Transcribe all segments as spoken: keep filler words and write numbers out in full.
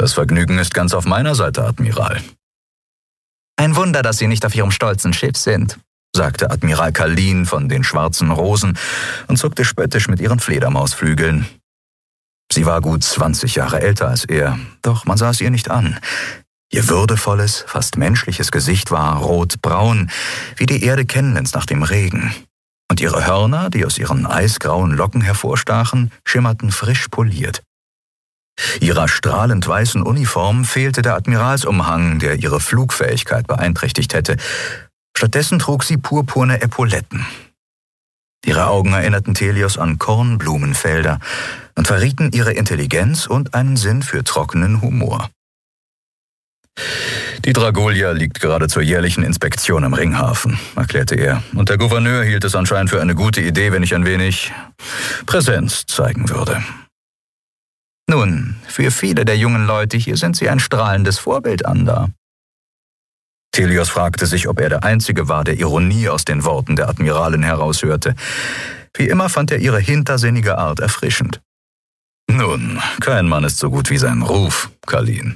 »Das Vergnügen ist ganz auf meiner Seite, Admiral.« »Ein Wunder, dass Sie nicht auf Ihrem stolzen Schiff sind«, sagte Admiral Khalin von den Schwarzen Rosen und zuckte spöttisch mit ihren Fledermausflügeln. Sie war gut zwanzig Jahre älter als er, doch man sah es ihr nicht an. Ihr würdevolles, fast menschliches Gesicht war rotbraun, wie die Erde Kennlands nach dem Regen. Und ihre Hörner, die aus ihren eisgrauen Locken hervorstachen, schimmerten frisch poliert. Ihrer strahlend weißen Uniform fehlte der Admiralsumhang, der ihre Flugfähigkeit beeinträchtigt hätte. Stattdessen trug sie purpurne Epauletten. Ihre Augen erinnerten Thelios an Kornblumenfelder und verrieten ihre Intelligenz und einen Sinn für trockenen Humor. »Die Dragolia liegt gerade zur jährlichen Inspektion im Ringhafen«, erklärte er. »Und der Gouverneur hielt es anscheinend für eine gute Idee, wenn ich ein wenig Präsenz zeigen würde.« »Nun, für viele der jungen Leute hier sind Sie ein strahlendes Vorbild, Anda.« Thelios fragte sich, ob er der Einzige war, der Ironie aus den Worten der Admiralin heraushörte. Wie immer fand er ihre hintersinnige Art erfrischend. »Nun, kein Mann ist so gut wie sein Ruf, Khalin.«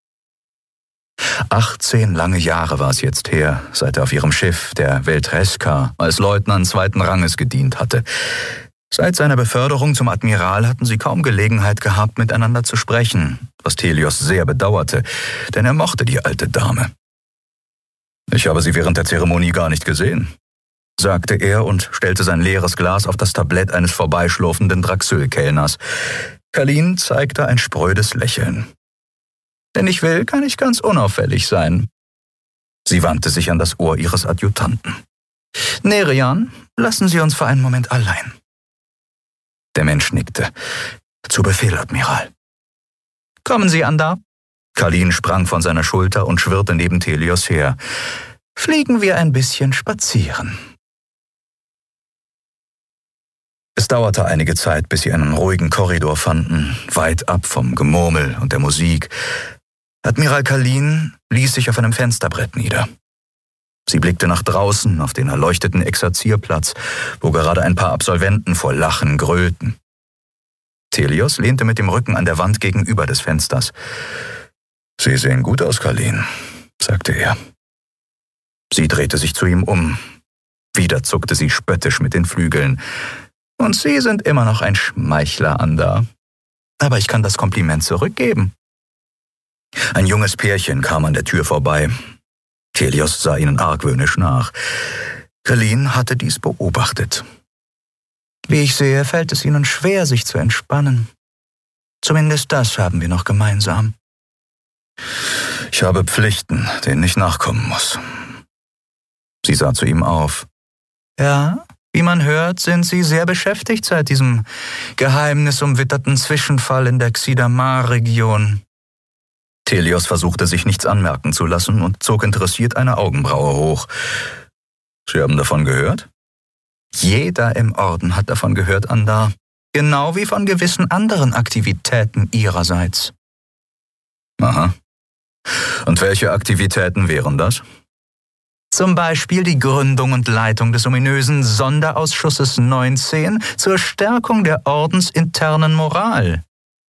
Achtzehn lange Jahre war es jetzt her, seit er auf ihrem Schiff, der Veltreska, als Leutnant zweiten Ranges gedient hatte. Seit seiner Beförderung zum Admiral hatten sie kaum Gelegenheit gehabt, miteinander zu sprechen, was Thelios sehr bedauerte, denn er mochte die alte Dame. »Ich habe sie während der Zeremonie gar nicht gesehen«, sagte er und stellte sein leeres Glas auf das Tablett eines vorbeischlurfenden Draxyl-Kellners. Khalin zeigte ein sprödes Lächeln. »Wenn ich will, kann ich ganz unauffällig sein.« Sie wandte sich an das Ohr ihres Adjutanten. »Nerian, lassen Sie uns für einen Moment allein.« Der Mensch nickte. »Zu Befehl, Admiral.« »Kommen Sie, Anda.« Khalin sprang von seiner Schulter und schwirrte neben Thelios her. »Fliegen wir ein bisschen spazieren.« Es dauerte einige Zeit, bis sie einen ruhigen Korridor fanden, weit ab vom Gemurmel und der Musik. Admiral Khalin ließ sich auf einem Fensterbrett nieder. Sie blickte nach draußen auf den erleuchteten Exerzierplatz, wo gerade ein paar Absolventen vor Lachen grölten. Thelios lehnte mit dem Rücken an der Wand gegenüber des Fensters. »Sie sehen gut aus, Khalin«, sagte er. Sie drehte sich zu ihm um. Wieder zuckte sie spöttisch mit den Flügeln. »Und Sie sind immer noch ein Schmeichler, Anda. Aber ich kann das Kompliment zurückgeben.« Ein junges Pärchen kam an der Tür vorbei. Thelios sah ihnen argwöhnisch nach. Khalin hatte dies beobachtet. »Wie ich sehe, fällt es Ihnen schwer, sich zu entspannen. Zumindest das haben wir noch gemeinsam.« »Ich habe Pflichten, denen ich nachkommen muss.« Sie sah zu ihm auf. »Ja, wie man hört, sind Sie sehr beschäftigt seit diesem geheimnisumwitterten Zwischenfall in der Xidamar-Region.« Thelios versuchte sich nichts anmerken zu lassen und zog interessiert eine Augenbraue hoch. »Sie haben davon gehört?« »Jeder im Orden hat davon gehört, Anda. Genau wie von gewissen anderen Aktivitäten Ihrerseits.« »Aha. Und welche Aktivitäten wären das?« »Zum Beispiel die Gründung und Leitung des ominösen Sonderausschusses neunzehn zur Stärkung der ordensinternen Moral.«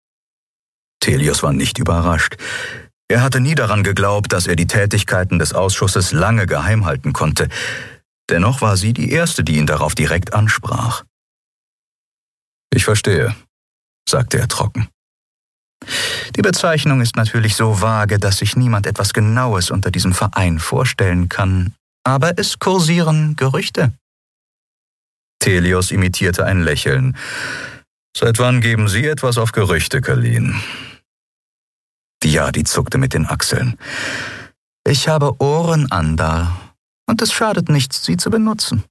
Thelios war nicht überrascht. Er hatte nie daran geglaubt, dass er die Tätigkeiten des Ausschusses lange geheim halten konnte. Dennoch war sie die Erste, die ihn darauf direkt ansprach. »Ich verstehe«, sagte er trocken. »Die Bezeichnung ist natürlich so vage, dass sich niemand etwas Genaues unter diesem Verein vorstellen kann. Aber es kursieren Gerüchte.« Thelios imitierte ein Lächeln. »Seit wann geben Sie etwas auf Gerüchte, Khalin?« Ja, die zuckte mit den Achseln. »Ich habe Ohren, Anda, und es schadet nichts, sie zu benutzen.«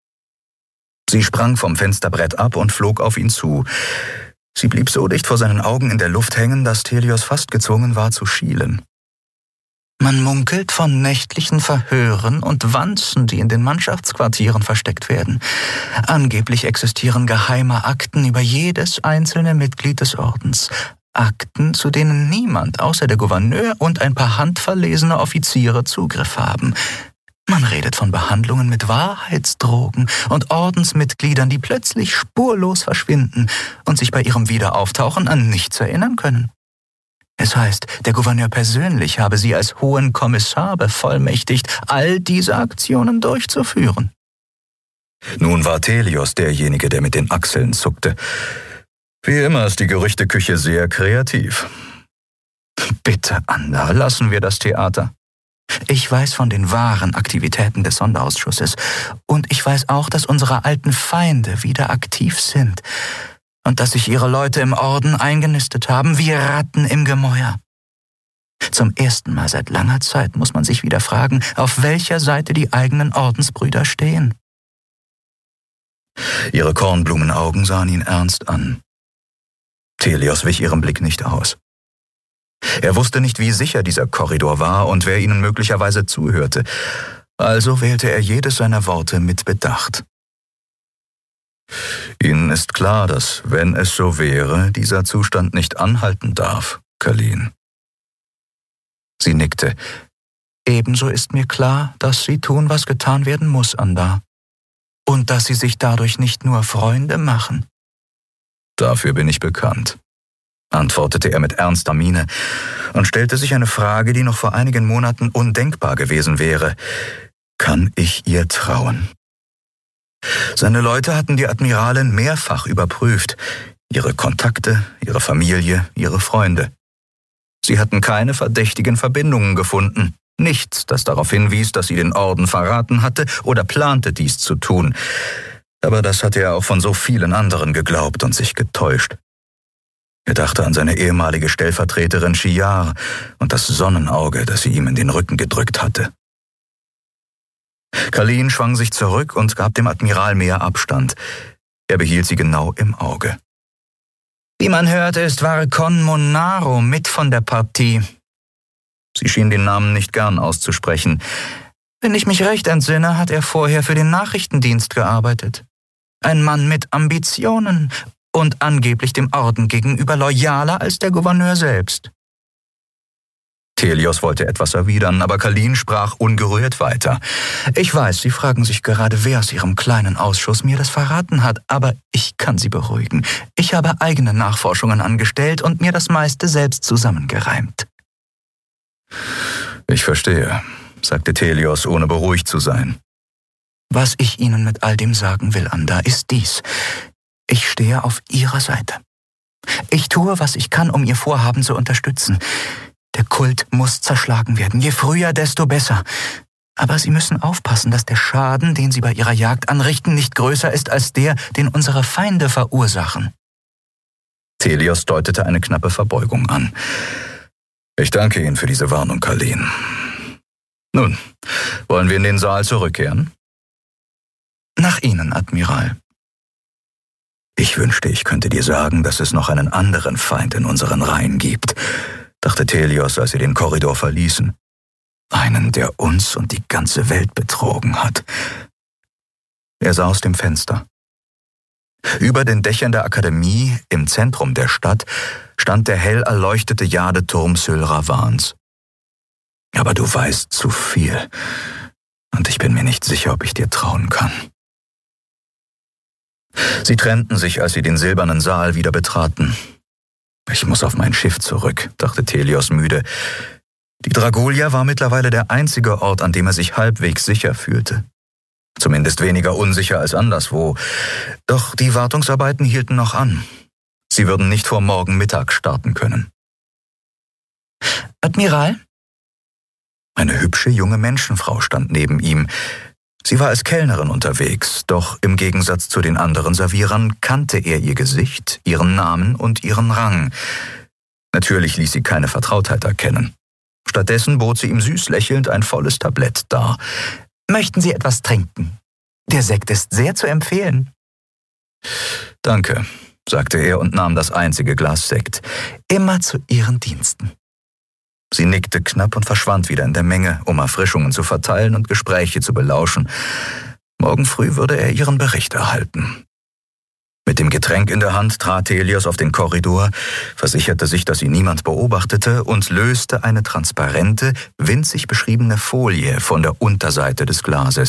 Sie sprang vom Fensterbrett ab und flog auf ihn zu. Sie blieb so dicht vor seinen Augen in der Luft hängen, dass Thelios fast gezwungen war zu schielen. »Man munkelt von nächtlichen Verhören und Wanzen, die in den Mannschaftsquartieren versteckt werden. Angeblich existieren geheime Akten über jedes einzelne Mitglied des Ordens. Akten, zu denen niemand außer der Gouverneur und ein paar handverlesene Offiziere Zugriff haben. Man redet von Behandlungen mit Wahrheitsdrogen und Ordensmitgliedern, die plötzlich spurlos verschwinden und sich bei ihrem Wiederauftauchen an nichts erinnern können. Es heißt, der Gouverneur persönlich habe Sie als Hohen Kommissar bevollmächtigt, all diese Aktionen durchzuführen. Nun war Thelios derjenige, der mit den Achseln zuckte. Wie immer ist die Gerüchteküche sehr kreativ. Bitte, Anda, lassen wir das Theater. Ich weiß von den wahren Aktivitäten des Sonderausschusses und ich weiß auch, dass unsere alten Feinde wieder aktiv sind und dass sich ihre Leute im Orden eingenistet haben wie Ratten im Gemäuer. Zum ersten Mal seit langer Zeit muss man sich wieder fragen, auf welcher Seite die eigenen Ordensbrüder stehen. Ihre Kornblumenaugen sahen ihn ernst an. Thelios wich ihrem Blick nicht aus. Er wusste nicht, wie sicher dieser Korridor war und wer ihnen möglicherweise zuhörte. Also wählte er jedes seiner Worte mit Bedacht. Ihnen ist klar, dass, wenn es so wäre, dieser Zustand nicht anhalten darf, Kalin. Sie nickte. Ebenso ist mir klar, dass Sie tun, was getan werden muss, Anda. Und dass Sie sich dadurch nicht nur Freunde machen. Dafür bin ich bekannt, antwortete er mit ernster Miene und stellte sich eine Frage, die noch vor einigen Monaten undenkbar gewesen wäre. Kann ich ihr trauen? Seine Leute hatten die Admiralin mehrfach überprüft, ihre Kontakte, ihre Familie, ihre Freunde. Sie hatten keine verdächtigen Verbindungen gefunden, nichts, das darauf hinwies, dass sie den Orden verraten hatte oder plante, dies zu tun. Aber das hatte er auch von so vielen anderen geglaubt und sich getäuscht. Er dachte an seine ehemalige Stellvertreterin Shiar und das Sonnenauge, das sie ihm in den Rücken gedrückt hatte. Kalin schwang sich zurück und gab dem Admiral mehr Abstand. Er behielt sie genau im Auge. Wie man hörte, ist Varkon Monaro mit von der Partie. Sie schien den Namen nicht gern auszusprechen. Wenn ich mich recht entsinne, hat er vorher für den Nachrichtendienst gearbeitet. Ein Mann mit Ambitionen und angeblich dem Orden gegenüber loyaler als der Gouverneur selbst. Thelios wollte etwas erwidern, aber Kalin sprach ungerührt weiter. Ich weiß, Sie fragen sich gerade, wer aus Ihrem kleinen Ausschuss mir das verraten hat, aber ich kann Sie beruhigen. Ich habe eigene Nachforschungen angestellt und mir das meiste selbst zusammengereimt. Ich verstehe, sagte Thelios, ohne beruhigt zu sein. Was ich Ihnen mit all dem sagen will, Anda, ist dies. Ich stehe auf Ihrer Seite. Ich tue, was ich kann, um Ihr Vorhaben zu unterstützen. Der Kult muss zerschlagen werden, je früher, desto besser. Aber Sie müssen aufpassen, dass der Schaden, den Sie bei Ihrer Jagd anrichten, nicht größer ist als der, den unsere Feinde verursachen. Thelios deutete eine knappe Verbeugung an. Ich danke Ihnen für diese Warnung, Kalin. Nun, wollen wir in den Saal zurückkehren? Nach Ihnen, Admiral. Ich wünschte, ich könnte dir sagen, dass es noch einen anderen Feind in unseren Reihen gibt, dachte Thelios, als sie den Korridor verließen. Einen, der uns und die ganze Welt betrogen hat. Er sah aus dem Fenster. Über den Dächern der Akademie, im Zentrum der Stadt, stand der hell erleuchtete Jadeturm Sylravans. Aber du weißt zu viel, und ich bin mir nicht sicher, ob ich dir trauen kann. Sie trennten sich, als sie den silbernen Saal wieder betraten. Ich muss auf mein Schiff zurück, dachte Thelios müde. Die Dragolia war mittlerweile der einzige Ort, an dem er sich halbwegs sicher fühlte. Zumindest weniger unsicher als anderswo. Doch die Wartungsarbeiten hielten noch an. Sie würden nicht vor morgen Mittag starten können. Admiral? Eine hübsche junge Menschenfrau stand neben ihm. Sie war als Kellnerin unterwegs, doch im Gegensatz zu den anderen Servierern kannte er ihr Gesicht, ihren Namen und ihren Rang. Natürlich ließ sie keine Vertrautheit erkennen. Stattdessen bot sie ihm süß lächelnd ein volles Tablett dar. Möchten Sie etwas trinken? Der Sekt ist sehr zu empfehlen. Danke, sagte er und nahm das einzige Glas Sekt. Immer zu Ihren Diensten. Sie nickte knapp und verschwand wieder in der Menge, um Erfrischungen zu verteilen und Gespräche zu belauschen. Morgen früh würde er ihren Bericht erhalten. Mit dem Getränk in der Hand trat Thelios auf den Korridor, versicherte sich, dass ihn niemand beobachtete und löste eine transparente, winzig beschriebene Folie von der Unterseite des Glases.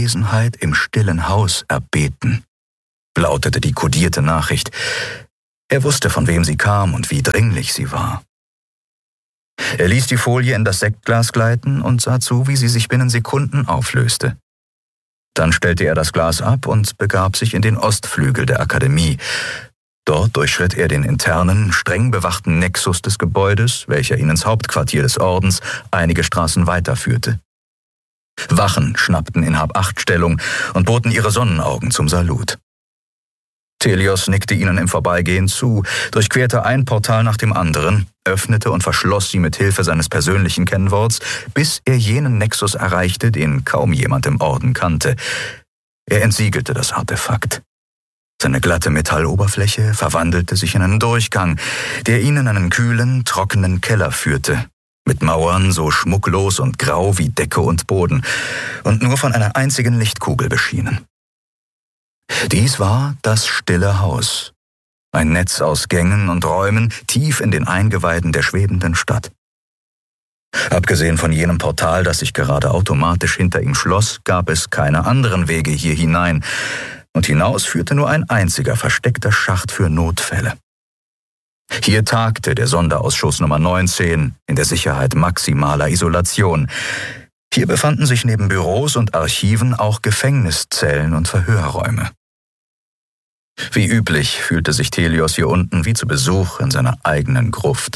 Anwesenheit im stillen Haus erbeten, lautete die kodierte Nachricht. Er wusste, von wem sie kam und wie dringlich sie war. Er ließ die Folie in das Sektglas gleiten und sah zu, wie sie sich binnen Sekunden auflöste. Dann stellte er das Glas ab und begab sich in den Ostflügel der Akademie. Dort durchschritt er den internen, streng bewachten Nexus des Gebäudes, welcher ihn ins Hauptquartier des Ordens einige Straßen weiterführte. Wachen schnappten in Hab-Acht-Stellung und boten ihre Sonnenaugen zum Salut. Telios nickte ihnen im Vorbeigehen zu, durchquerte ein Portal nach dem anderen, öffnete und verschloss sie mit Hilfe seines persönlichen Kennworts, bis er jenen Nexus erreichte, den kaum jemand im Orden kannte. Er entsiegelte das Artefakt. Seine glatte Metalloberfläche verwandelte sich in einen Durchgang, der ihn in einen kühlen, trockenen Keller führte, mit Mauern so schmucklos und grau wie Decke und Boden und nur von einer einzigen Lichtkugel beschienen. Dies war das Stille Haus, ein Netz aus Gängen und Räumen tief in den Eingeweiden der schwebenden Stadt. Abgesehen von jenem Portal, das sich gerade automatisch hinter ihm schloss, gab es keine anderen Wege hier hinein, und hinaus führte nur ein einziger versteckter Schacht für Notfälle. Hier tagte der Sonderausschuss Nummer neunzehn in der Sicherheit maximaler Isolation. Hier befanden sich neben Büros und Archiven auch Gefängniszellen und Verhörräume. Wie üblich fühlte sich Telios hier unten wie zu Besuch in seiner eigenen Gruft.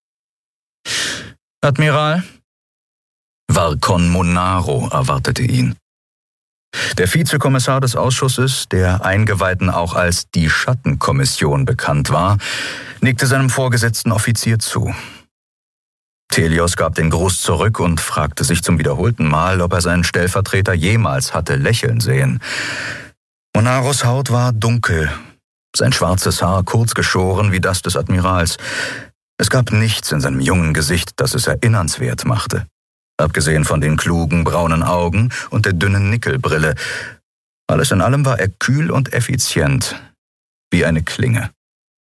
Admiral? Varkon Monaro erwartete ihn. Der Vizekommissar des Ausschusses, der Eingeweihten auch als die Schattenkommission bekannt war, nickte seinem vorgesetzten Offizier zu. Telios gab den Gruß zurück und fragte sich zum wiederholten Mal, ob er seinen Stellvertreter jemals hatte lächeln sehen. Monaros Haut war dunkel, sein schwarzes Haar kurz geschoren wie das des Admirals. Es gab nichts in seinem jungen Gesicht, das es erinnernswert machte, abgesehen von den klugen braunen Augen und der dünnen Nickelbrille. Alles in allem war er kühl und effizient, wie eine Klinge.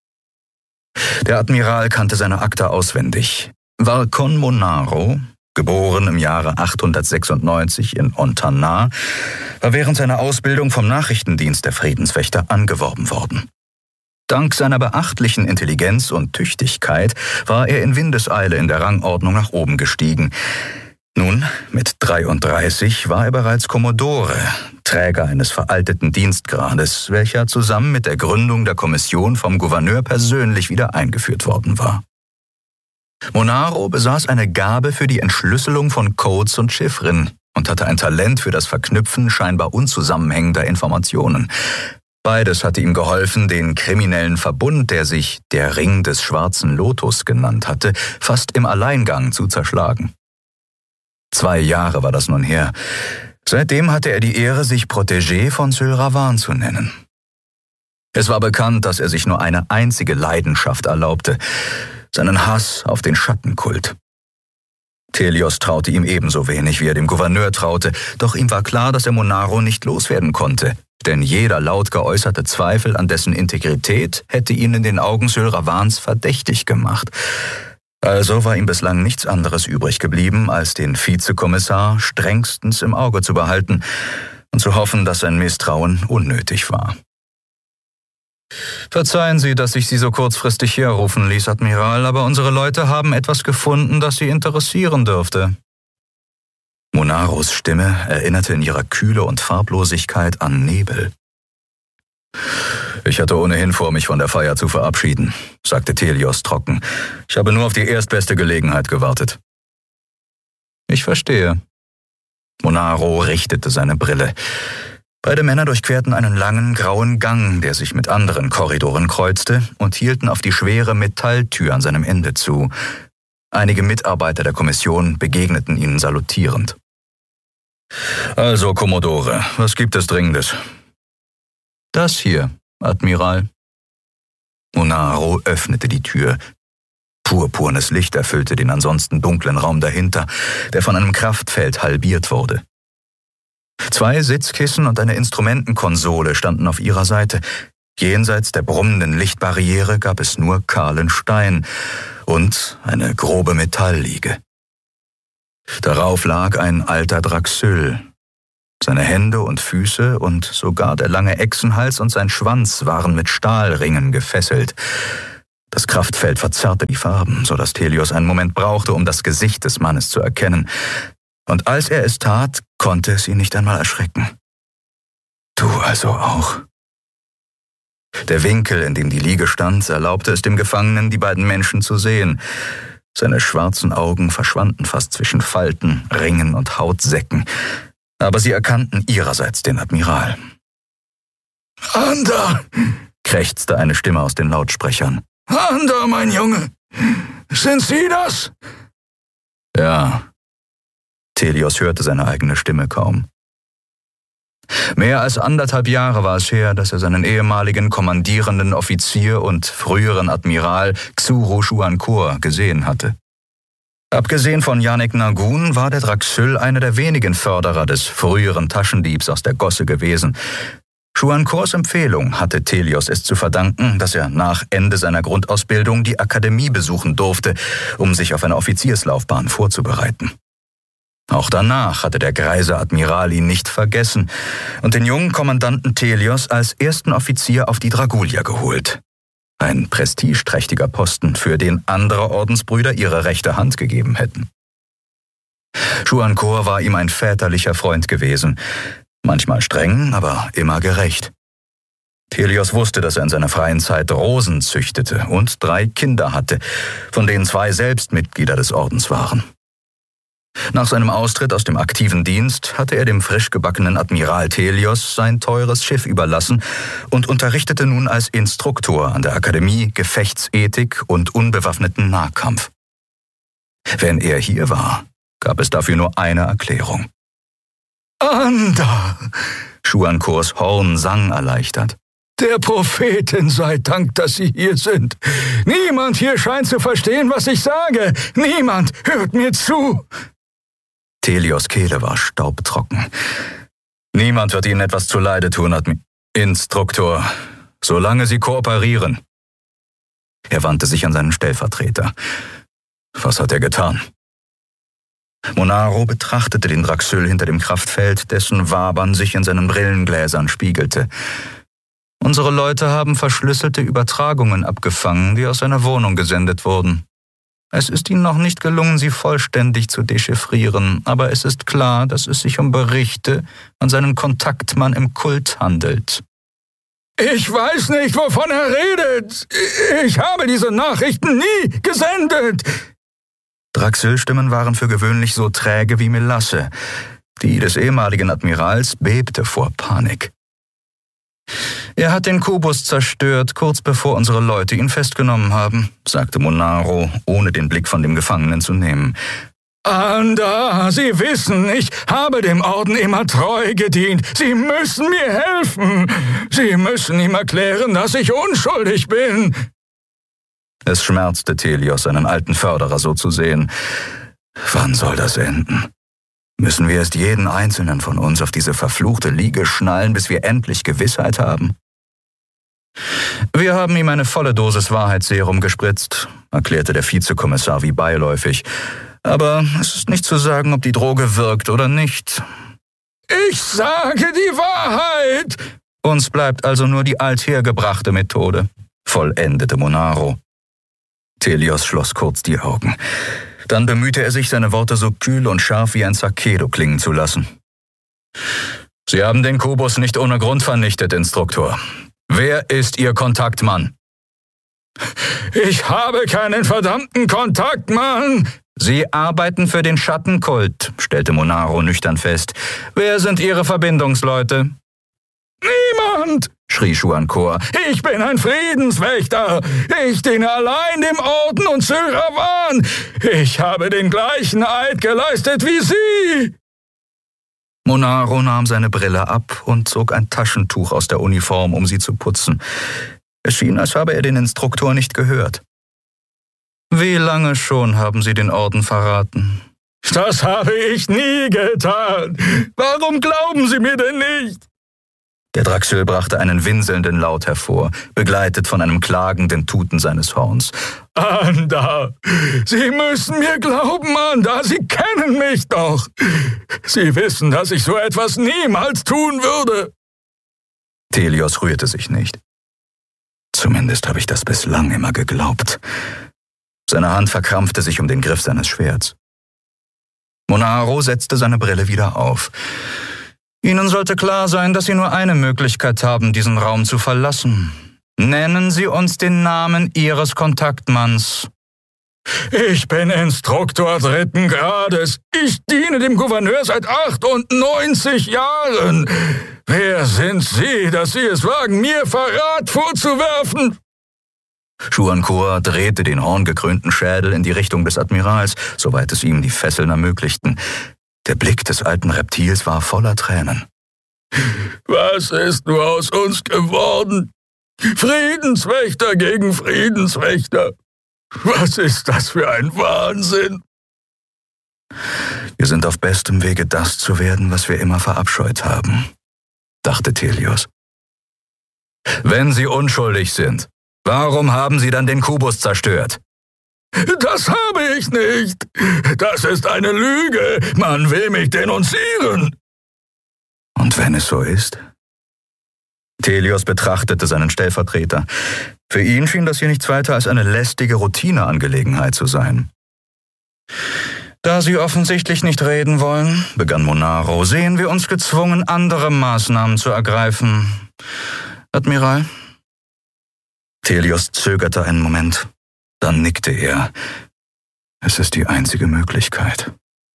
Der Admiral kannte seine Akta auswendig. Varkon Monaro, geboren im Jahre achthundertsechsundneunzig in Ontana, war während seiner Ausbildung vom Nachrichtendienst der Friedenswächter angeworben worden. Dank seiner beachtlichen Intelligenz und Tüchtigkeit war er in Windeseile in der Rangordnung nach oben gestiegen. Nun, mit dreiunddreißig, war er bereits Kommodore, Träger eines veralteten Dienstgrades, welcher zusammen mit der Gründung der Kommission vom Gouverneur persönlich wieder eingeführt worden war. Monaro besaß eine Gabe für die Entschlüsselung von Codes und Chiffren und hatte ein Talent für das Verknüpfen scheinbar unzusammenhängender Informationen. Beides hatte ihm geholfen, den kriminellen Verbund, der sich der Ring des Schwarzen Lotus genannt hatte, fast im Alleingang zu zerschlagen. Zwei Jahre war das nun her. Seitdem hatte er die Ehre, sich Protégé von Syl Ravan zu nennen. Es war bekannt, dass er sich nur eine einzige Leidenschaft erlaubte, seinen Hass auf den Schattenkult. Telios traute ihm ebenso wenig, wie er dem Gouverneur traute, doch ihm war klar, dass er Monaro nicht loswerden konnte, denn jeder laut geäußerte Zweifel an dessen Integrität hätte ihn in den Augen Syl Ravans verdächtig gemacht. Also war ihm bislang nichts anderes übrig geblieben, als den Vizekommissar strengstens im Auge zu behalten und zu hoffen, dass sein Misstrauen unnötig war. Verzeihen Sie, dass ich Sie so kurzfristig herrufen ließ, Admiral, aber unsere Leute haben etwas gefunden, das Sie interessieren dürfte. Monaros Stimme erinnerte in ihrer Kühle und Farblosigkeit an Nebel. Ich hatte ohnehin vor, mich von der Feier zu verabschieden, sagte Telios trocken. Ich habe nur auf die erstbeste Gelegenheit gewartet. Ich verstehe. Monaro richtete seine Brille. Beide Männer durchquerten einen langen, grauen Gang, der sich mit anderen Korridoren kreuzte, und hielten auf die schwere Metalltür an seinem Ende zu. Einige Mitarbeiter der Kommission begegneten ihnen salutierend. Also, Kommodore, was gibt es Dringendes? Das hier, Admiral. Monaro öffnete die Tür. Purpurnes Licht erfüllte den ansonsten dunklen Raum dahinter, der von einem Kraftfeld halbiert wurde. Zwei Sitzkissen und eine Instrumentenkonsole standen auf ihrer Seite. Jenseits der brummenden Lichtbarriere gab es nur kahlen Stein und eine grobe Metallliege. Darauf lag ein alter Draxyl, Seine Hände und Füße und sogar der lange Echsenhals und sein Schwanz waren mit Stahlringen gefesselt. Das Kraftfeld verzerrte die Farben, so dass Telios einen Moment brauchte, um das Gesicht des Mannes zu erkennen. Und als er es tat, konnte es ihn nicht einmal erschrecken. Du also auch. Der Winkel, in dem die Liege stand, erlaubte es dem Gefangenen, die beiden Menschen zu sehen. Seine schwarzen Augen verschwanden fast zwischen Falten, Ringen und Hautsäcken. Aber sie erkannten ihrerseits den Admiral. »Ander«, krächzte eine Stimme aus den Lautsprechern. »Ander, mein Junge, sind Sie das?« Ja. Telios hörte seine eigene Stimme kaum. Mehr als anderthalb Jahre war es her, dass er seinen ehemaligen kommandierenden Offizier und früheren Admiral Xuru Xuancour gesehen hatte. Abgesehen von Janek Nagun war der Draxül einer der wenigen Förderer des früheren Taschendiebs aus der Gosse gewesen. Xuancours Empfehlung hatte Telios es zu verdanken, dass er nach Ende seiner Grundausbildung die Akademie besuchen durfte, um sich auf eine Offizierslaufbahn vorzubereiten. Auch danach hatte der greise Admiral ihn nicht vergessen und den jungen Kommandanten Telios als ersten Offizier auf die Dragulia geholt. Ein prestigeträchtiger Posten, für den andere Ordensbrüder ihre rechte Hand gegeben hätten. Xuancour war ihm ein väterlicher Freund gewesen, manchmal streng, aber immer gerecht. Telios wusste, dass er in seiner freien Zeit Rosen züchtete und drei Kinder hatte, von denen zwei selbst Mitglieder des Ordens waren. Nach seinem Austritt aus dem aktiven Dienst hatte er dem frisch gebackenen Admiral Telios sein teures Schiff überlassen und unterrichtete nun als Instruktor an der Akademie Gefechtsethik und unbewaffneten Nahkampf. Wenn er hier war, gab es dafür nur eine Erklärung. »Ander«, Xuancours Horn sang erleichtert. »Der Propheten sei Dank, dass Sie hier sind. Niemand hier scheint zu verstehen, was ich sage. Niemand hört mir zu.« Telios Kehle war staubtrocken. »Niemand wird Ihnen etwas zuleide tun, Admi- Instruktor, solange Sie kooperieren.« Er wandte sich an seinen Stellvertreter. Was hat er getan? Monaro betrachtete den Draxül hinter dem Kraftfeld, dessen Wabern sich in seinen Brillengläsern spiegelte. Unsere Leute haben verschlüsselte Übertragungen abgefangen, die aus seiner Wohnung gesendet wurden. Es ist ihnen noch nicht gelungen, sie vollständig zu dechiffrieren, aber es ist klar, dass es sich um Berichte an seinen Kontaktmann im Kult handelt. »Ich weiß nicht, wovon er redet. Ich habe diese Nachrichten nie gesendet.« Draxül-Stimmen waren für gewöhnlich so träge wie Melasse. Die des ehemaligen Admirals bebte vor Panik. »Er hat den Kubus zerstört, kurz bevor unsere Leute ihn festgenommen haben«, sagte Monaro, ohne den Blick von dem Gefangenen zu nehmen. »Ander, Sie wissen, ich habe dem Orden immer treu gedient. Sie müssen mir helfen. Sie müssen ihm erklären, dass ich unschuldig bin.« Es schmerzte Telios, seinen alten Förderer so zu sehen. Wann soll das enden? Müssen wir erst jeden einzelnen von uns auf diese verfluchte Liege schnallen, bis wir endlich Gewissheit haben? »Wir haben ihm eine volle Dosis Wahrheitsserum gespritzt«, erklärte der Vizekommissar wie beiläufig. »Aber es ist nicht zu sagen, ob die Droge wirkt oder nicht.« »Ich sage die Wahrheit!« »Uns bleibt also nur die althergebrachte Methode«, vollendete Monaro. Telios schloss kurz die Augen. Dann bemühte er sich, seine Worte so kühl und scharf wie ein Sakedo klingen zu lassen. »Sie haben den Kubus nicht ohne Grund vernichtet, Instruktor. Wer ist Ihr Kontaktmann?« »Ich habe keinen verdammten Kontaktmann!« »Sie arbeiten für den Schattenkult«, stellte Monaro nüchtern fest. »Wer sind Ihre Verbindungsleute?« »Niemand«, schrie Xuancour. »Ich bin ein Friedenswächter. Ich diene allein dem Orden und Syrawan. Ich habe den gleichen Eid geleistet wie Sie.« Monaro nahm seine Brille ab und zog ein Taschentuch aus der Uniform, um sie zu putzen. Es schien, als habe er den Instruktor nicht gehört. »Wie lange schon haben Sie den Orden verraten?« »Das habe ich nie getan. Warum glauben Sie mir denn nicht?« Der Draxül brachte einen winselnden Laut hervor, begleitet von einem klagenden Tuten seines Horns. »Anda, Sie müssen mir glauben, Anda, Sie kennen mich doch. Sie wissen, dass ich so etwas niemals tun würde.« Telios rührte sich nicht. Zumindest habe ich das bislang immer geglaubt. Seine Hand verkrampfte sich um den Griff seines Schwerts. Monaro setzte seine Brille wieder auf. »Ihnen sollte klar sein, dass Sie nur eine Möglichkeit haben, diesen Raum zu verlassen. Nennen Sie uns den Namen Ihres Kontaktmanns.« »Ich bin Instruktor dritten Grades. Ich diene dem Gouverneur seit achtundneunzig Jahren. Wer sind Sie, dass Sie es wagen, mir Verrat vorzuwerfen?« Schuancour drehte den horngekrönten Schädel in die Richtung des Admirals, soweit es ihm die Fesseln ermöglichten. Der Blick des alten Reptils war voller Tränen. »Was ist nur aus uns geworden? Friedenswächter gegen Friedenswächter. Was ist das für ein Wahnsinn?« »Wir sind auf bestem Wege, das zu werden, was wir immer verabscheut haben«, dachte Telios. »Wenn Sie unschuldig sind, warum haben Sie dann den Kubus zerstört?« »Das habe ich nicht. Das ist eine Lüge. Man will mich denunzieren.« »Und wenn es so ist?« Telios betrachtete seinen Stellvertreter. Für ihn schien das hier nichts weiter als eine lästige Routineangelegenheit zu sein. »Da Sie offensichtlich nicht reden wollen«, begann Monaro, »sehen wir uns gezwungen, andere Maßnahmen zu ergreifen. Admiral?« Telios zögerte einen Moment. Dann nickte er. Es ist die einzige Möglichkeit.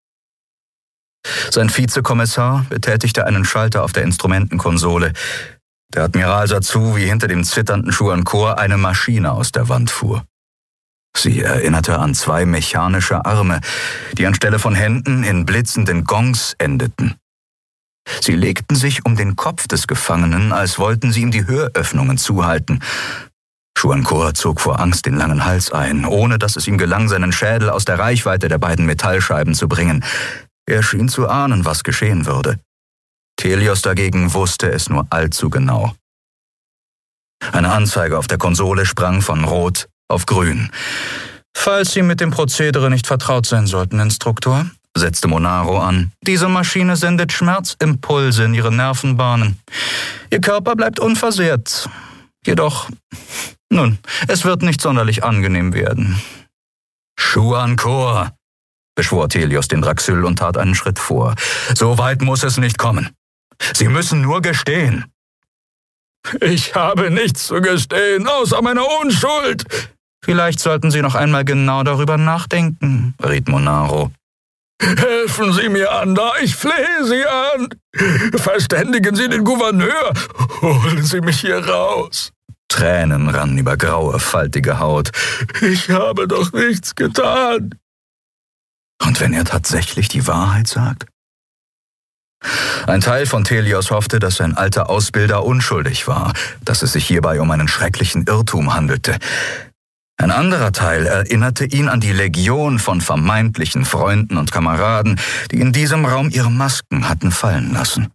Sein Vizekommissar betätigte einen Schalter auf der Instrumentenkonsole. Der Admiral sah zu, wie hinter dem zitternden Schuancour eine Maschine aus der Wand fuhr. Sie erinnerte an zwei mechanische Arme, die anstelle von Händen in blitzenden Gongs endeten. Sie legten sich um den Kopf des Gefangenen, als wollten sie ihm die Höröffnungen zuhalten. Schuancour zog vor Angst den langen Hals ein, ohne dass es ihm gelang, seinen Schädel aus der Reichweite der beiden Metallscheiben zu bringen. Er schien zu ahnen, was geschehen würde. Telios dagegen wusste es nur allzu genau. Eine Anzeige auf der Konsole sprang von Rot auf Grün. »Falls Sie mit dem Prozedere nicht vertraut sein sollten, Instruktor«, setzte Monaro an, »diese Maschine sendet Schmerzimpulse in Ihre Nervenbahnen. Ihr Körper bleibt unversehrt. Jedoch, nun, es wird nicht sonderlich angenehm werden.« »Schuancour«, beschwor Telios den Draxül und tat einen Schritt vor. »So weit muss es nicht kommen. Sie müssen nur gestehen.« »Ich habe nichts zu gestehen, außer meiner Unschuld.« »Vielleicht sollten Sie noch einmal genau darüber nachdenken«, riet Monaro. »Helfen Sie mir, Anda, ich flehe Sie an. Verständigen Sie den Gouverneur. Holen Sie mich hier raus.« Tränen rannen über graue, faltige Haut. »Ich habe doch nichts getan.« Und wenn er tatsächlich die Wahrheit sagt? Ein Teil von Telios hoffte, dass sein alter Ausbilder unschuldig war, dass es sich hierbei um einen schrecklichen Irrtum handelte. Ein anderer Teil erinnerte ihn an die Legion von vermeintlichen Freunden und Kameraden, die in diesem Raum ihre Masken hatten fallen lassen.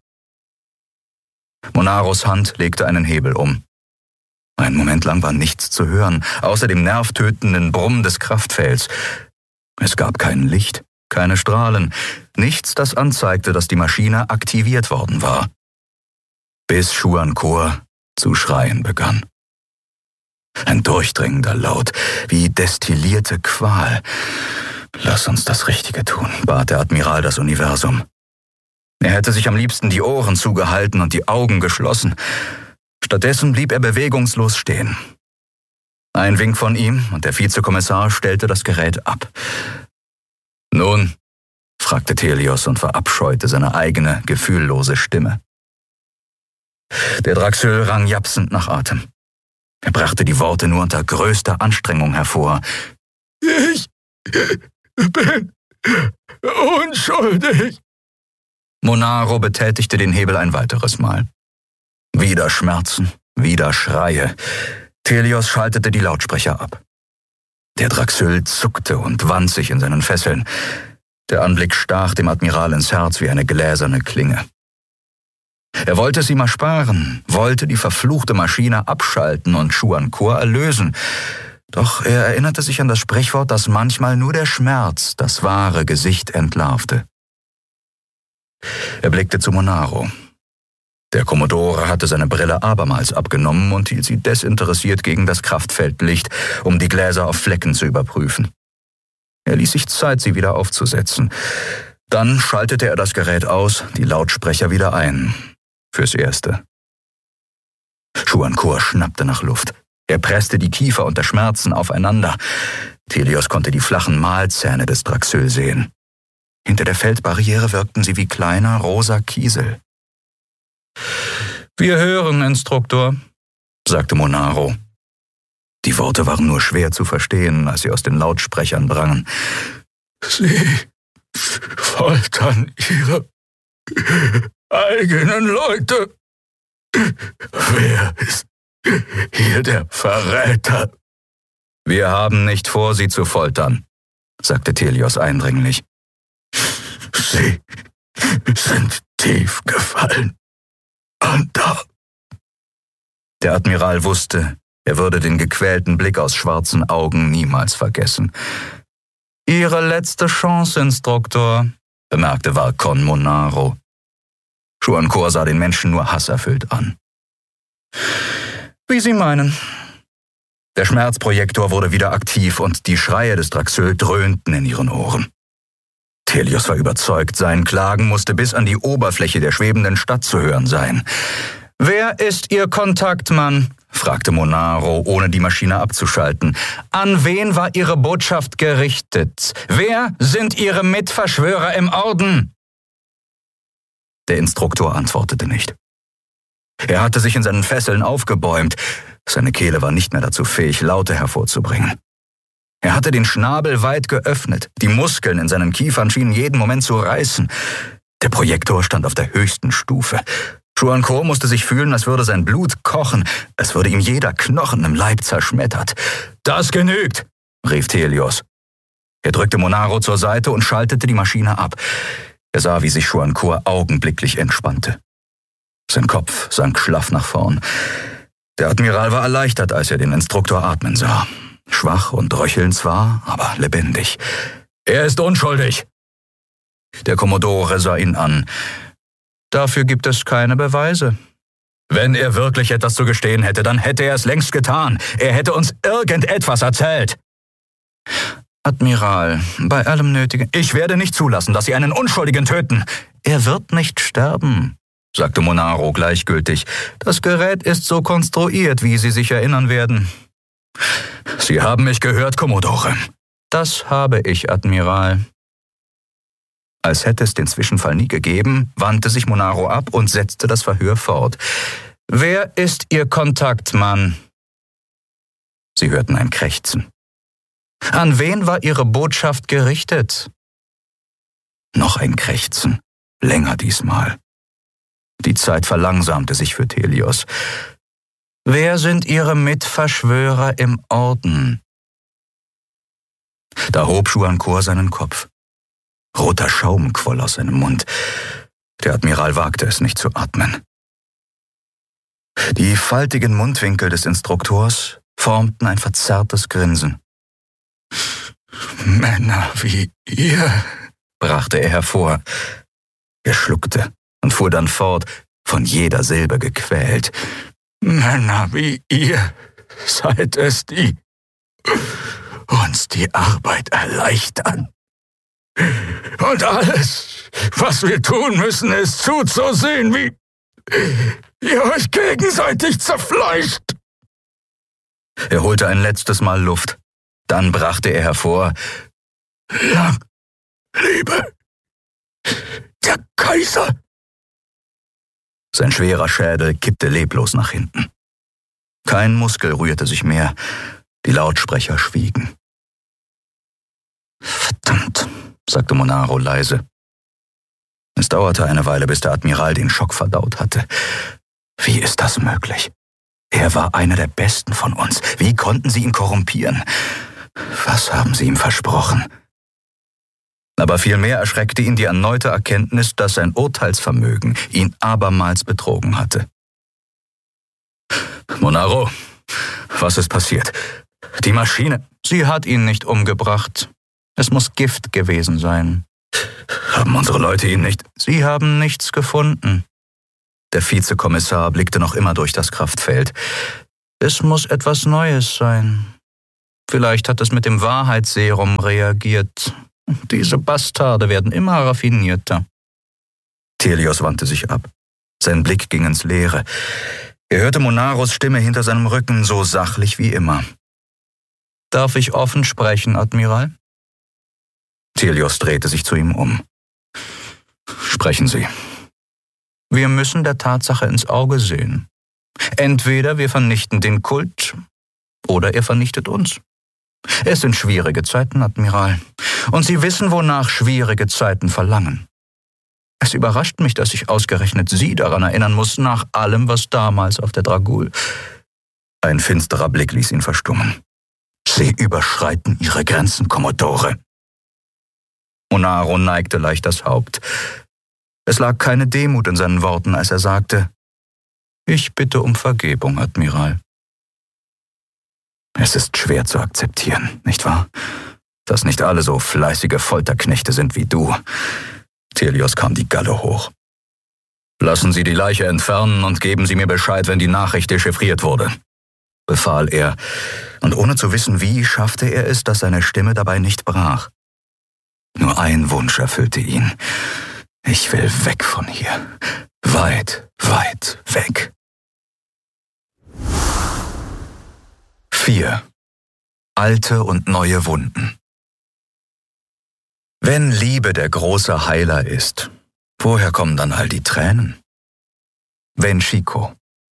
Monaros Hand legte einen Hebel um. Einen Moment lang war nichts zu hören, außer dem nervtötenden Brummen des Kraftfelds. Es gab kein Licht, keine Strahlen, nichts, das anzeigte, dass die Maschine aktiviert worden war. Bis Schuancour zu schreien begann. Ein durchdringender Laut, wie destillierte Qual. »Lass uns das Richtige tun«, bat der Admiral das Universum. Er hätte sich am liebsten die Ohren zugehalten und die Augen geschlossen. Stattdessen blieb er bewegungslos stehen. Ein Wink von ihm und der Vizekommissar stellte das Gerät ab. »Nun?«, fragte Telios und verabscheute seine eigene, gefühllose Stimme. Der Draxül rang japsend nach Atem. Er brachte die Worte nur unter größter Anstrengung hervor. »Ich bin unschuldig.« Monaro betätigte den Hebel ein weiteres Mal. Wieder Schmerzen, wieder Schreie. Telios schaltete die Lautsprecher ab. Der Draxül zuckte und wand sich in seinen Fesseln. Der Anblick stach dem Admiral ins Herz wie eine gläserne Klinge. Er wollte sie mal sparen, wollte die verfluchte Maschine abschalten und Xuancour erlösen. Doch er erinnerte sich an das Sprichwort, dass manchmal nur der Schmerz das wahre Gesicht entlarvte. Er blickte zu Monaro. Der Kommodore hatte seine Brille abermals abgenommen und hielt sie desinteressiert gegen das Kraftfeldlicht, um die Gläser auf Flecken zu überprüfen. Er ließ sich Zeit, sie wieder aufzusetzen. Dann schaltete er das Gerät aus, die Lautsprecher wieder ein. Fürs Erste. Xuancour schnappte nach Luft. Er presste die Kiefer unter Schmerzen aufeinander. Telios konnte die flachen Mahlzähne des Draxül sehen. Hinter der Feldbarriere wirkten sie wie kleiner, rosa Kiesel. »Wir hören, Instruktor«, sagte Monaro. Die Worte waren nur schwer zu verstehen, als sie aus den Lautsprechern drangen. »Sie foltern ihre eigenen Leute. Wer ist hier der Verräter?« »Wir haben nicht vor, sie zu foltern«, sagte Telios eindringlich. »Sie sind tief gefallen. Und da.« Der Admiral wusste, er würde den gequälten Blick aus schwarzen Augen niemals vergessen. »Ihre letzte Chance, Instruktor«, bemerkte Valcon Monaro. Xuancour sah den Menschen nur hasserfüllt an. »Wie Sie meinen.« Der Schmerzprojektor wurde wieder aktiv und die Schreie des Draxül dröhnten in ihren Ohren. Telios war überzeugt, sein Klagen musste bis an die Oberfläche der schwebenden Stadt zu hören sein. »Wer ist Ihr Kontaktmann?« fragte Monaro, ohne die Maschine abzuschalten. »An wen war Ihre Botschaft gerichtet? Wer sind Ihre Mitverschwörer im Orden?« Der Instruktor antwortete nicht. Er hatte sich in seinen Fesseln aufgebäumt. Seine Kehle war nicht mehr dazu fähig, Laute hervorzubringen. Er hatte den Schnabel weit geöffnet. Die Muskeln in seinen Kiefern schienen jeden Moment zu reißen. Der Projektor stand auf der höchsten Stufe. Xuancour musste sich fühlen, als würde sein Blut kochen, als würde ihm jeder Knochen im Leib zerschmettert. »Das genügt«, rief Telios. Er drückte Monaro zur Seite und schaltete die Maschine ab. Er sah, wie sich Xuancour augenblicklich entspannte. Sein Kopf sank schlaff nach vorn. Der Admiral war erleichtert, als er den Instruktor atmen sah. Schwach und röchelnd zwar, aber lebendig. »Er ist unschuldig!« Der Kommodore sah ihn an. »Dafür gibt es keine Beweise.« »Wenn er wirklich etwas zu gestehen hätte, dann hätte er es längst getan. Er hätte uns irgendetwas erzählt.« »Admiral, bei allem Nötigen...« »Ich werde nicht zulassen, dass Sie einen Unschuldigen töten.« »Er wird nicht sterben«, sagte Monaro gleichgültig. »Das Gerät ist so konstruiert, wie Sie sich erinnern werden.« »Sie haben mich gehört, Kommodore.« »Das habe ich, Admiral.« Als hätte es den Zwischenfall nie gegeben, wandte sich Monaro ab und setzte das Verhör fort. »Wer ist Ihr Kontaktmann?« Sie hörten ein Krächzen. »An wen war Ihre Botschaft gerichtet?« Noch ein Krächzen, länger diesmal. Die Zeit verlangsamte sich für Telios. »Wer sind Ihre Mitverschwörer im Orden?« Da hob Xuancour seinen Kopf. Roter Schaum quoll aus seinem Mund. Der Admiral wagte es nicht zu atmen. Die faltigen Mundwinkel des Instruktors formten ein verzerrtes Grinsen. »Männer wie ihr«, brachte er hervor. Er schluckte und fuhr dann fort, von jeder Silbe gequält. »Männer wie ihr seid es, die uns die Arbeit erleichtern. Und alles, was wir tun müssen, ist zuzusehen, wie ihr euch gegenseitig zerfleischt.« Er holte ein letztes Mal Luft. Dann brachte er hervor: »Lang lebe der Kaiser!« Sein schwerer Schädel kippte leblos nach hinten. Kein Muskel rührte sich mehr. Die Lautsprecher schwiegen. »Verdammt«, sagte Monaro leise. Es dauerte eine Weile, bis der Admiral den Schock verdaut hatte. Wie ist das möglich? Er war einer der Besten von uns. Wie konnten sie ihn korrumpieren? Was haben sie ihm versprochen? Aber vielmehr erschreckte ihn die erneute Erkenntnis, dass sein Urteilsvermögen ihn abermals betrogen hatte. »Monaro, was ist passiert? Die Maschine...« »Sie hat ihn nicht umgebracht. Es muss Gift gewesen sein.« »Haben unsere Leute ihn nicht...« »Sie haben nichts gefunden.« Der Vizekommissar blickte noch immer durch das Kraftfeld. »Es muss etwas Neues sein. Vielleicht hat es mit dem Wahrheitsserum reagiert. Diese Bastarde werden immer raffinierter.« Thelios wandte sich ab. Sein Blick ging ins Leere. Er hörte Monaros Stimme hinter seinem Rücken, so sachlich wie immer. »Darf ich offen sprechen, Admiral?« Thelios drehte sich zu ihm um. »Sprechen Sie.« »Wir müssen der Tatsache ins Auge sehen. Entweder wir vernichten den Kult, oder er vernichtet uns. Es sind schwierige Zeiten, Admiral, und Sie wissen, wonach schwierige Zeiten verlangen. Es überrascht mich, dass ich ausgerechnet Sie daran erinnern muss, nach allem, was damals auf der Dragul...« Ein finsterer Blick ließ ihn verstummen. »Sie überschreiten Ihre Grenzen, Kommodore.« Monaro neigte leicht das Haupt. Es lag keine Demut in seinen Worten, als er sagte, »Ich bitte um Vergebung, Admiral.« Es ist schwer zu akzeptieren, nicht wahr? Dass nicht alle so fleißige Folterknechte sind wie du. Thelios kam die Galle hoch. »Lassen Sie die Leiche entfernen und geben Sie mir Bescheid, wenn die Nachricht dechiffriert wurde«, befahl er, und ohne zu wissen wie, schaffte er es, dass seine Stimme dabei nicht brach. Nur ein Wunsch erfüllte ihn. Ich will weg von hier. Weit, weit weg. vier. Alte und neue Wunden. Wenn Liebe der große Heiler ist, woher kommen dann all die Tränen? Wenchiko.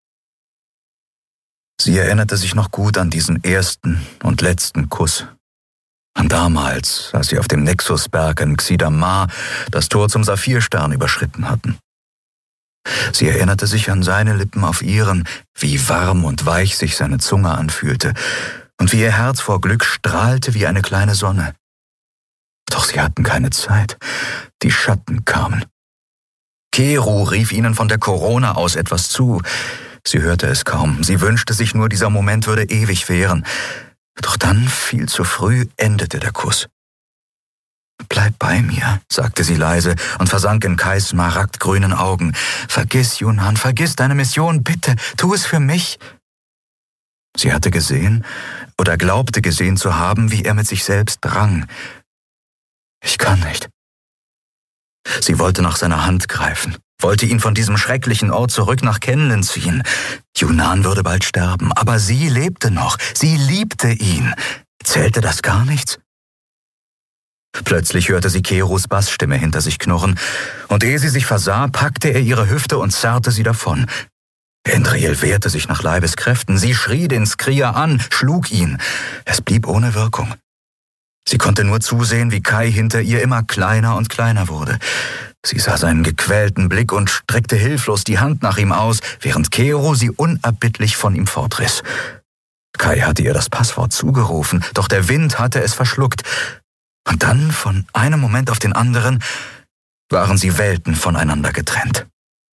Sie erinnerte sich noch gut an diesen ersten und letzten Kuss. An damals, als sie auf dem Nexusberg in Xidamar das Tor zum Saphirstern überschritten hatten. Sie erinnerte sich an seine Lippen auf ihren, wie warm und weich sich seine Zunge anfühlte und wie ihr Herz vor Glück strahlte wie eine kleine Sonne. Doch sie hatten keine Zeit. Die Schatten kamen. Keru rief ihnen von der Corona aus etwas zu. Sie hörte es kaum. Sie wünschte sich nur, dieser Moment würde ewig währen. Doch dann, viel zu früh, endete der Kuss. »Bleib bei mir«, sagte sie leise und versank in Kais smaragdgrünen Augen. »Vergiss, Yunan, vergiss deine Mission, bitte, tu es für mich.« Sie hatte gesehen oder glaubte gesehen zu haben, wie er mit sich selbst rang. »Ich kann nicht.« Sie wollte nach seiner Hand greifen, wollte ihn von diesem schrecklichen Ort zurück nach Kenlen ziehen. Yunan würde bald sterben, aber sie lebte noch, sie liebte ihn. Zählte das gar nichts? Plötzlich hörte sie Kerus Bassstimme hinter sich knurren, und ehe sie sich versah, packte er ihre Hüfte und zerrte sie davon. Endriel wehrte sich nach Leibeskräften, sie schrie den Skrier an, schlug ihn. Es blieb ohne Wirkung. Sie konnte nur zusehen, wie Kai hinter ihr immer kleiner und kleiner wurde. Sie sah seinen gequälten Blick und streckte hilflos die Hand nach ihm aus, während Keru sie unerbittlich von ihm fortriss. Kai hatte ihr das Passwort zugerufen, doch der Wind hatte es verschluckt. Und dann, von einem Moment auf den anderen, waren sie Welten voneinander getrennt.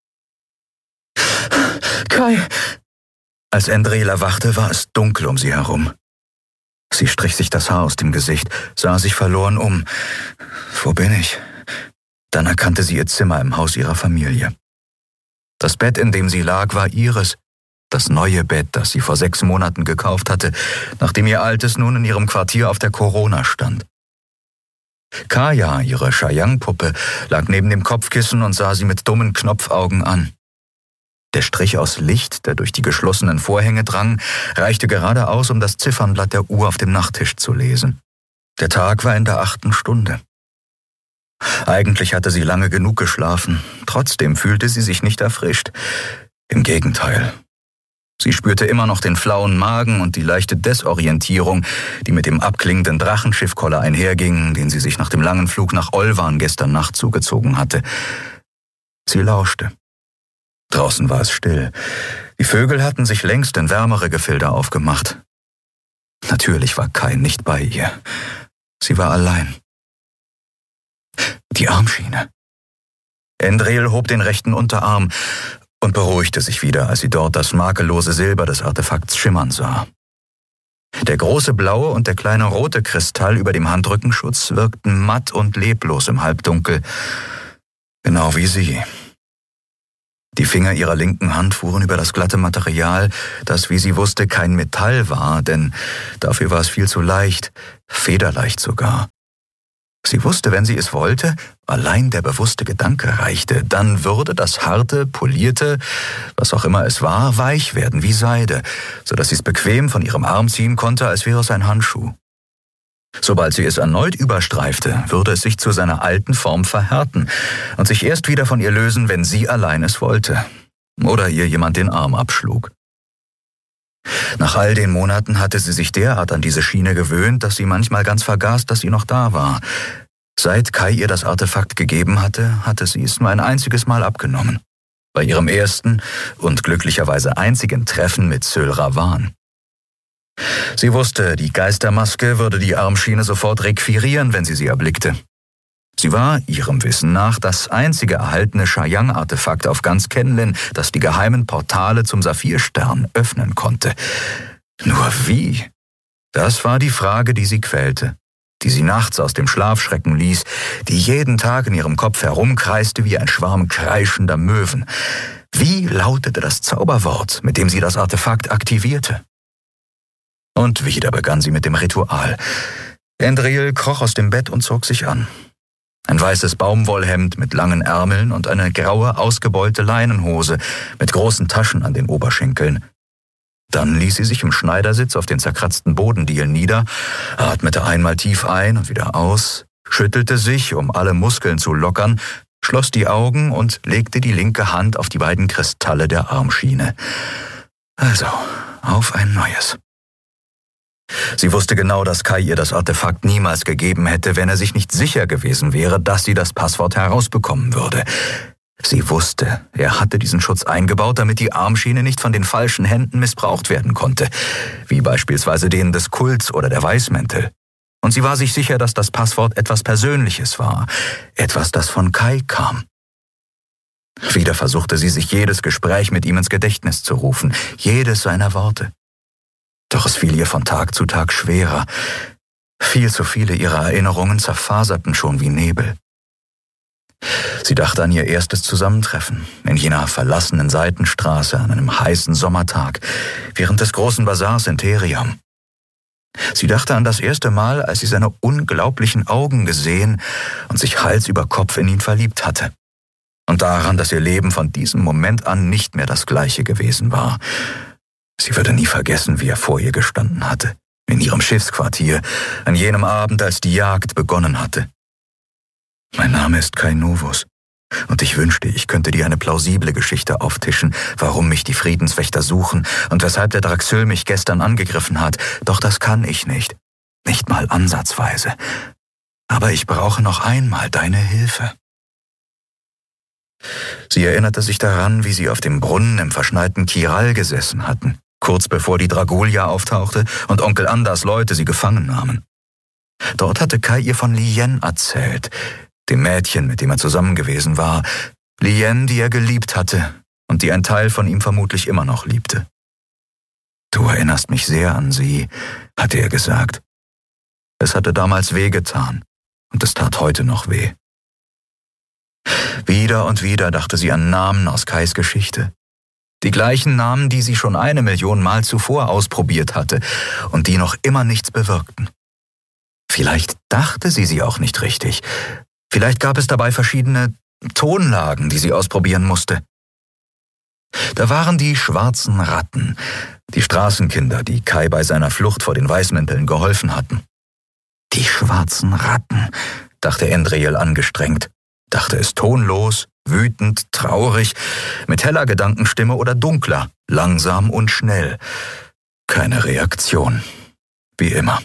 »Kai!« Als Endriel erwachte, war es dunkel um sie herum. Sie strich sich das Haar aus dem Gesicht, sah sich verloren um. »Wo bin ich?« Dann erkannte sie ihr Zimmer im Haus ihrer Familie. Das Bett, in dem sie lag, war ihres. Das neue Bett, das sie vor sechs Monaten gekauft hatte, nachdem ihr altes nun in ihrem Quartier auf der Corona stand. Kaya, ihre Shayang-Puppe, lag neben dem Kopfkissen und sah sie mit dummen Knopfaugen an. Der Strich aus Licht, der durch die geschlossenen Vorhänge drang, reichte gerade aus, um das Ziffernblatt der Uhr auf dem Nachttisch zu lesen. Der Tag war in der achten Stunde. Eigentlich hatte sie lange genug geschlafen, trotzdem fühlte sie sich nicht erfrischt. Im Gegenteil. Sie spürte immer noch den flauen Magen und die leichte Desorientierung, die mit dem abklingenden Drachenschiffkoller einherging, den sie sich nach dem langen Flug nach Olvan gestern Nacht zugezogen hatte. Sie lauschte. Draußen war es still. Die Vögel hatten sich längst in wärmere Gefilde aufgemacht. Natürlich war Kai nicht bei ihr. Sie war allein. Die Armschiene. Endril hob den rechten Unterarm und beruhigte sich wieder, als sie dort das makellose Silber des Artefakts schimmern sah. Der große blaue und der kleine rote Kristall über dem Handrückenschutz wirkten matt und leblos im Halbdunkel, genau wie sie. Die Finger ihrer linken Hand fuhren über das glatte Material, das, wie sie wusste, kein Metall war, denn dafür war es viel zu leicht, federleicht sogar. Sie wusste, wenn sie es wollte, allein der bewusste Gedanke reichte, dann würde das harte, polierte, was auch immer es war, weich werden wie Seide, so dass sie es bequem von ihrem Arm ziehen konnte, als wäre es ein Handschuh. Sobald sie es erneut überstreifte, würde es sich zu seiner alten Form verhärten und sich erst wieder von ihr lösen, wenn sie allein es wollte oder ihr jemand den Arm abschlug. Nach all den Monaten hatte sie sich derart an diese Schiene gewöhnt, dass sie manchmal ganz vergaß, dass sie noch da war. Seit Kai ihr das Artefakt gegeben hatte, hatte sie es nur ein einziges Mal abgenommen. Bei ihrem ersten und glücklicherweise einzigen Treffen mit Syl Ravan. Sie wusste, die Geistermaske würde die Armschiene sofort requirieren, wenn sie sie erblickte. Sie war, ihrem Wissen nach, das einzige erhaltene Shayang-Artefakt auf ganz Kenlin, das die geheimen Portale zum Saphirstern öffnen konnte. Nur wie? Das war die Frage, die sie quälte, die sie nachts aus dem Schlaf schrecken ließ, die jeden Tag in ihrem Kopf herumkreiste wie ein Schwarm kreischender Möwen. Wie lautete das Zauberwort, mit dem sie das Artefakt aktivierte? Und wieder begann sie mit dem Ritual. Endril kroch aus dem Bett und zog sich an. Ein weißes Baumwollhemd mit langen Ärmeln und eine graue, ausgebeulte Leinenhose mit großen Taschen an den Oberschenkeln. Dann ließ sie sich im Schneidersitz auf den zerkratzten Bodendielen nieder, atmete einmal tief ein und wieder aus, schüttelte sich, um alle Muskeln zu lockern, schloss die Augen und legte die linke Hand auf die beiden Kristalle der Armschiene. Also, auf ein neues. Sie wusste genau, dass Kai ihr das Artefakt niemals gegeben hätte, wenn er sich nicht sicher gewesen wäre, dass sie das Passwort herausbekommen würde. Sie wusste, er hatte diesen Schutz eingebaut, damit die Armschiene nicht von den falschen Händen missbraucht werden konnte, wie beispielsweise denen des Kults oder der Weißmäntel. Und sie war sich sicher, dass das Passwort etwas Persönliches war, etwas, das von Kai kam. Wieder versuchte sie sich jedes Gespräch mit ihm ins Gedächtnis zu rufen, jedes seiner Worte. Doch es fiel ihr von Tag zu Tag schwerer. Viel zu viele ihrer Erinnerungen zerfaserten schon wie Nebel. Sie dachte an ihr erstes Zusammentreffen in jener verlassenen Seitenstraße an einem heißen Sommertag während des großen Bazars in Theriam. Sie dachte an das erste Mal, als sie seine unglaublichen Augen gesehen und sich Hals über Kopf in ihn verliebt hatte. Und daran, dass ihr Leben von diesem Moment an nicht mehr das gleiche gewesen war. Sie würde nie vergessen, wie er vor ihr gestanden hatte, in ihrem Schiffsquartier, an jenem Abend, als die Jagd begonnen hatte. Mein Name ist Kai Novus, und ich wünschte, ich könnte dir eine plausible Geschichte auftischen, warum mich die Friedenswächter suchen und weshalb der Draxyl mich gestern angegriffen hat, doch das kann ich nicht, nicht mal ansatzweise. Aber ich brauche noch einmal deine Hilfe. Sie erinnerte sich daran, wie sie auf dem Brunnen im verschneiten Kiral gesessen hatten, kurz bevor die Dragulja auftauchte und Onkel Anders Leute sie gefangen nahmen. Dort hatte Kai ihr von Lien erzählt, dem Mädchen, mit dem er zusammen gewesen war, Lien, die er geliebt hatte und die ein Teil von ihm vermutlich immer noch liebte. Du erinnerst mich sehr an sie, hatte er gesagt. Es hatte damals wehgetan und es tat heute noch weh. Wieder und wieder dachte sie an Namen aus Kais Geschichte. Die gleichen Namen, die sie schon eine Million Mal zuvor ausprobiert hatte und die noch immer nichts bewirkten. Vielleicht dachte sie sie auch nicht richtig. Vielleicht gab es dabei verschiedene Tonlagen, die sie ausprobieren musste. Da waren die schwarzen Ratten, die Straßenkinder, die Kai bei seiner Flucht vor den Weißmänteln geholfen hatten. Die schwarzen Ratten, dachte Endril angestrengt, dachte es tonlos, wütend, traurig, mit heller Gedankenstimme oder dunkler, langsam und schnell. Keine Reaktion, wie immer.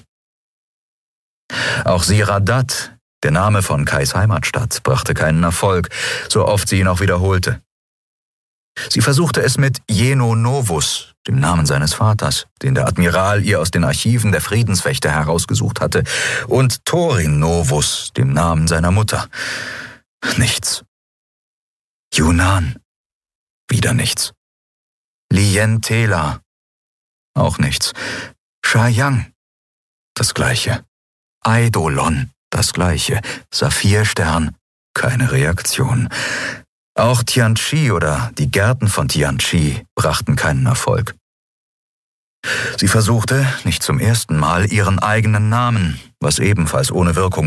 Auch Siradat, der Name von Kais Heimatstadt, brachte keinen Erfolg, so oft sie ihn auch wiederholte. Sie versuchte es mit Jeno Novus, dem Namen seines Vaters, den der Admiral ihr aus den Archiven der Friedenswächter herausgesucht hatte, und Thorin Novus, dem Namen seiner Mutter. Nichts. Yunnan. Wieder nichts. Lien Tela. Auch nichts. Shayang. Das gleiche. Eidolon. Das gleiche. Saphirstern. Keine Reaktion. Auch Tianchi oder die Gärten von Tianchi brachten keinen Erfolg. Sie versuchte, nicht zum ersten Mal, ihren eigenen Namen, was ebenfalls ohne Wirkung